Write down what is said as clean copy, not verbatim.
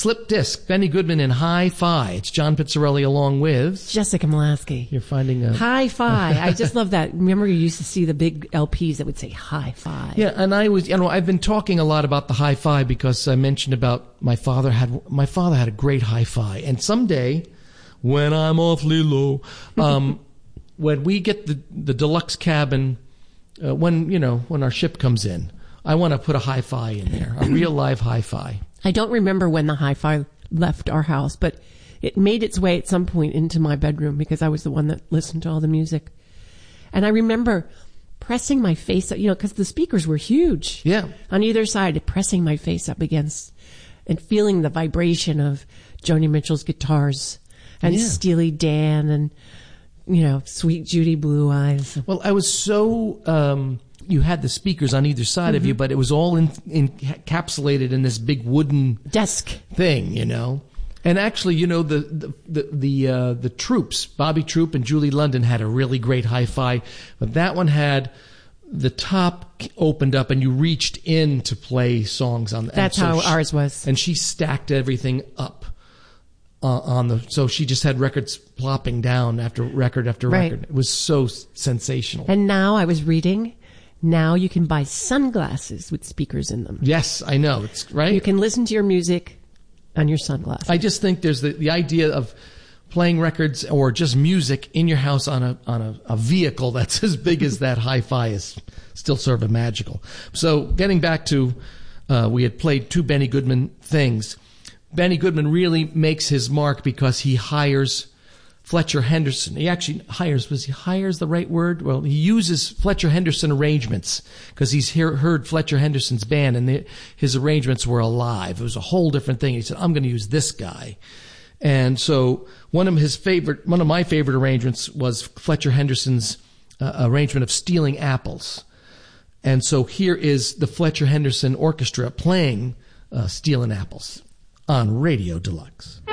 Slip Disc, Benny Goodman in Hi-Fi. It's John Pizzarelli along with Jessica Molaski. You're finding a Hi-Fi. I just love that. Remember, you used to see the big LPs that would say Hi-Fi. Yeah, and I've been talking a lot about the Hi-Fi because I mentioned about my father had a great Hi-Fi, and someday when I'm awfully low, when we get the deluxe cabin, when our ship comes in, I want to put a Hi-Fi in there, a real live Hi-Fi. I don't remember when the Hi-Fi left our house, but it made its way at some point into my bedroom because I was the one that listened to all the music. And I remember pressing my face up, because the speakers were huge. Yeah. On either side, pressing my face up against and feeling the vibration of Joni Mitchell's guitars and Steely Dan and, Sweet Judy Blue Eyes. Well, I was so... you had the speakers on either side of you, but it was all encapsulated in this big wooden desk thing, And actually, the Troops, Bobby Troop and Julie London had a really great Hi-Fi, but that one had the top opened up and you reached in to play songs on. That's how ours was. And she stacked everything up so she just had records plopping down after record after record. It was so sensational. And now I was reading. Now you can buy sunglasses with speakers in them. Yes, I know. It's right. You can listen to your music on your sunglasses. I just think there's the idea of playing records or just music in your house on a vehicle that's as big as that Hi-Fi is still sort of magical. So getting back to, we had played two Benny Goodman things. Benny Goodman really makes his mark because he hires Fletcher Henderson. He actually hires the right word? Well, he uses Fletcher Henderson arrangements because he's heard Fletcher Henderson's band and his arrangements were alive. It was a whole different thing. He said, I'm going to use this guy. And so one of my favorite arrangements was Fletcher Henderson's arrangement of Stealing Apples. And so here is the Fletcher Henderson Orchestra playing Stealing Apples on Radio Deluxe.